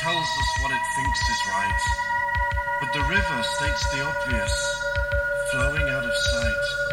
tells us what it thinks is right, but the river states the obvious, flowing out of sight.